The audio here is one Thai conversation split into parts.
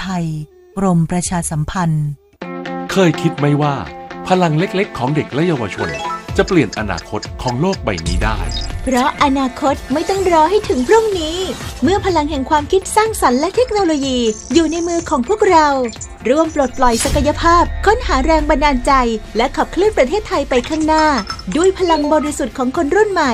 ยกรมประชาสัมพันธ์เคยคิดไหมว่าพลังเล็กๆของเด็กและเยาวชนจะเปลี่ยนอนาคตของโลกใบนี้ได้เพราะอนาคตไม่ต้องรอให้ถึงพรุ่งนี้เมื่อพลังแห่งความคิดสร้างสรรค์และเทคโนโลยีอยู่ในมือของพวกเราร่วมปลดปล่อยศักยภาพค้นหาแรงบันดาลใจและขับเคลื่อนประเทศไทยไปข้างหน้าด้วยพลังบริสุทธิ์ของคนรุ่นใหม่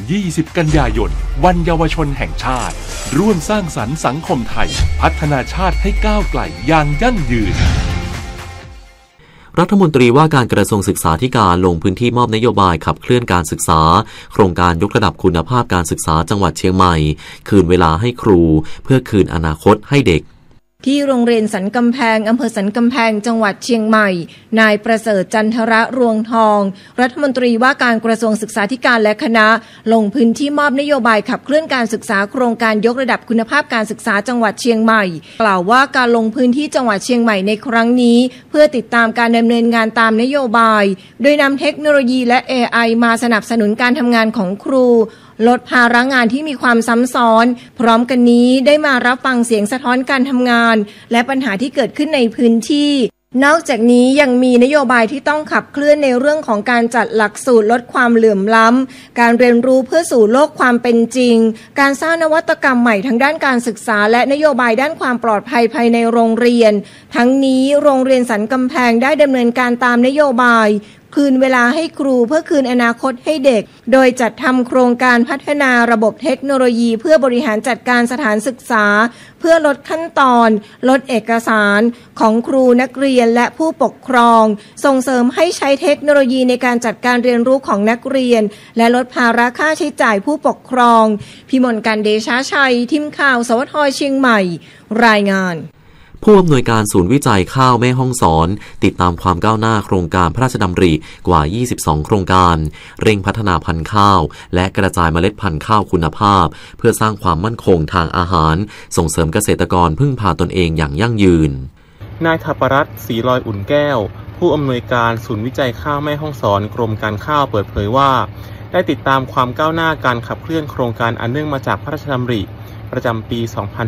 20 กันยายนวันเยาวชนแห่งชาติร่วมสร้างสรรค์สังคมไทยพัฒนาชาติให้ก้าวไกลอย่างยั่งยืนรัฐมนตรีว่าการกระทรวงศึกษาธิการลงพื้นที่มอบนโยบายขับเคลื่อนการศึกษาโครงการยกระดับคุณภาพการศึกษาจังหวัดเชียงใหม่คืนเวลาให้ครูเพื่อคืนอนาคตให้เด็กที่โรงเรียนสันกำแพงอำเภอสันกำแพงจังหวัดเชียงใหม่นายประเสริฐจันทระรวงทองรัฐมนตรีว่าการกระทรวงศึกษาธิการและคณะลงพื้นที่มอบนโยบายขับเคลื่อนการศึกษาโครงการยกระดับคุณภาพการศึกษาจังหวัดเชียงใหม่กล่าวว่าการลงพื้นที่จังหวัดเชียงใหม่ในครั้งนี้เพื่อติดตามการดำเนินงานตามนโยบายโดยนำเทคโนโลยีและ AI มาสนับสนุนการทำงานของครูลดภาระงานที่มีความซ้ำซ้อนพร้อมกันนี้ได้มารับฟังเสียงสะท้อนการทำงานและปัญหาที่เกิดขึ้นในพื้นที่นอกจากนี้ยังมีนโยบายที่ต้องขับเคลื่อนในเรื่องของการจัดหลักสูตรลดความเหลื่อมล้ำการเรียนรู้เพื่อสู่โลกความเป็นจริงการสร้างนวัตกรรมใหม่ทางด้านการศึกษาและนโยบายด้านความปลอดภัยภายในโรงเรียนทั้งนี้โรงเรียนสันกำแพงได้ดำเนินการตามนโยบายคืนเวลาให้ครูเพื่อคืนอนาคตให้เด็กโดยจัดทำโครงการพัฒนาระบบเทคโนโลยีเพื่อบริหารจัดการสถานศึกษาเพื่อลดขั้นตอนลดเอกสารของครูนักเรียนและผู้ปกครองส่งเสริมให้ใช้เทคโนโลยีในการจัดการเรียนรู้ของนักเรียนและลดภาระค่าใช้จ่ายผู้ปกครองพิมลการเดชาชัยทีมข่าวสวทเชียงใหม่รายงานผู้อำนวยการศูนย์วิจัยข้าวแม่ฮ่องสอนติดตามความก้าวหน้าโครงการพระราชดำริกว่า22โครงการเร่งพัฒนาพันธุ์ข้าวและกระจายเมล็ดพันธุ์ข้าวคุณภาพเพื่อสร้างความมั่นคงทางอาหารส่งเสริมเกษตรกรพึ่งพาตนเองอย่างยั่งยืนนายธปรัตน์ศรีลอยอุ่นแก้วผู้อำนวยการศูนย์วิจัยข้าวแม่ฮ่องสอนกรมการข้าวเปิดเผยว่าได้ติดตามความก้าวหน้าการขับเคลื่อนโครงการอันเนื่องมาจากพระราชดำริประจำปี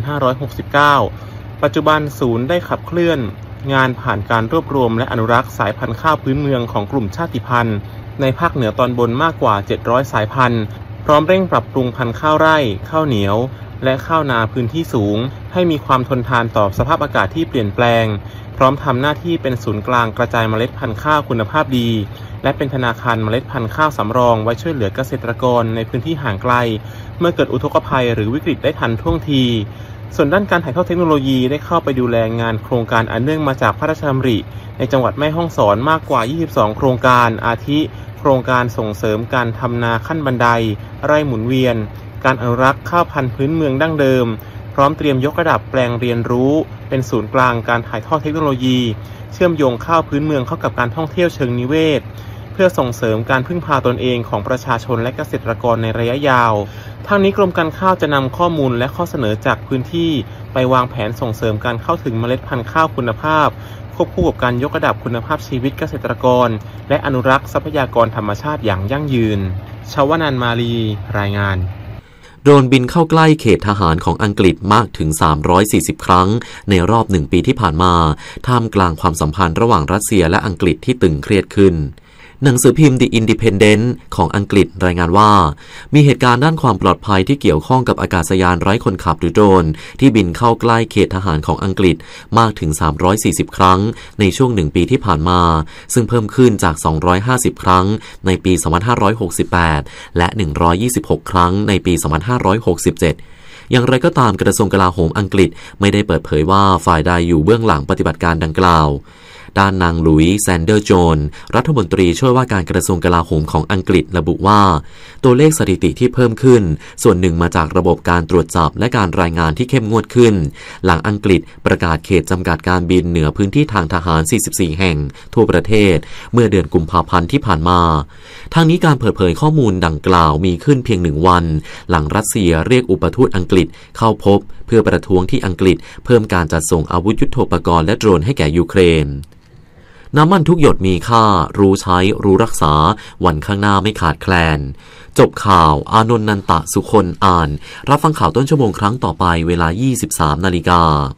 2569ปัจจุบันศูนย์ได้ขับเคลื่อนงานผ่านการรวบรวมและอนุรักษ์สายพันธุ์ข้าวพื้นเมืองของกลุ่มชาติพันธุ์ในภาคเหนือตอนบนมากกว่า700สายพันธุ์พร้อมเร่งปรับปรุงพันธุ์ข้าวไร่ข้าวเหนียวและข้าวนาพื้นที่สูงให้มีความทนทานต่อสภาพอากาศที่เปลี่ยนแปลงพร้อมทำหน้าที่เป็นศูนย์กลางกระจายเมล็ดพันธุ์ข้าวคุณภาพดีและเป็นธนาคารเมล็ดพันธุ์ข้าวสำรองไว้ช่วยเหลือเกษตรกรในพื้นที่ห่างไกลเมื่อเกิดอุทกภัยหรือวิกฤตได้ทันท่วงทีส่วนด้านการถ่ายทอดเทคโนโลยีได้เข้าไปดูแลงานโครงการอันเนื่องมาจากพระราชดำริในจังหวัดแม่ฮ่องสอนมากกว่า22โครงการอาทิโครงการส่งเสริมการทำนาขั้นบันไดไร่หมุนเวียนการอนุรักษ์ข้าวพันธุ์พื้นเมืองดั้งเดิมพร้อมเตรียมยกระดับแปลงเรียนรู้เป็นศูนย์กลางการถ่ายทอดเทคโนโลยีเชื่อมโยงข้าวพื้นเมืองเข้ากับการท่องเที่ยวเชิงนิเวศเพื่อส่งเสริมการพึ่งพาตนเองของประชาชนและเกษตรกรในระยะยาวทางนี้กรมการข้าวจะนำข้อมูลและข้อเสนอจากพื้นที่ไปวางแผนส่งเสริมการเข้าถึงเมล็ดพันธุ์ข้าวคุณภาพควบคู่กับการยกระดับคุณภาพชีวิตเกษตรกรและอนุรักษ์ทรัพยากรธรรมชาติอย่างยั่งยืนชวนันท์มาลีรายงานโดรนบินเข้าใกล้เขตทหารของอังกฤษมากถึง340ครั้งในรอบ1ปีที่ผ่านมาท่ามกลางความสัมพันธ์ระหว่างรัสเซียและอังกฤษที่ตึงเครียดขึ้นหนังสือพิมพ์ The Independent ของอังกฤษรายงานว่ามีเหตุการณ์ด้านความปลอดภัยที่เกี่ยวข้องกับอากาศยานไร้คนขับหรือโดรนที่บินเข้าใกล้เขตทหารของอังกฤษมากถึง340ครั้งในช่วง1ปีที่ผ่านมาซึ่งเพิ่มขึ้นจาก250ครั้งในปี2568และ126ครั้งในปี2567อย่างไรก็ตามกระทรวงกลาโหมอังกฤษไม่ได้เปิดเผยว่าฝ่ายใดอยู่เบื้องหลังปฏิบัติการดังกล่าวด้านนางหลุยส์แซนเดอร์โจนรัฐมนตรีช่วยว่าการกระทรวงกลาโหมของอังกฤษระบุว่าตัวเลขสถิติที่เพิ่มขึ้นส่วนหนึ่งมาจากระบบการตรวจจับและการรายงานที่เข้มงวดขึ้นหลังอังกฤษประกาศเขตจำกัดการบินเหนือพื้นที่ทางทหาร44แห่งทั่วประเทศเมื่อเดือนกุมภาพันธ์ที่ผ่านมาทางนี้การเปิดเผยข้อมูลดังกล่าวมีขึ้นเพียง1วันหลังรัสเซียเรียกอุปทูตอังกฤษเข้าพบเพื่อประท้วงที่อังกฤษเพิ่มการจัดส่งอาวุธยุทโธปกรณ์และโดรนให้แก่ยูเครนน้ำมันทุกหยดมีค่ารู้ใช้รู้รักษาวันข้างหน้าไม่ขาดแคลนจบข่าวอานนท์นันตะสุคนอ่านรับฟังข่าวต้นชั่วโมงครั้งต่อไปเวลา 23 นาฬิกา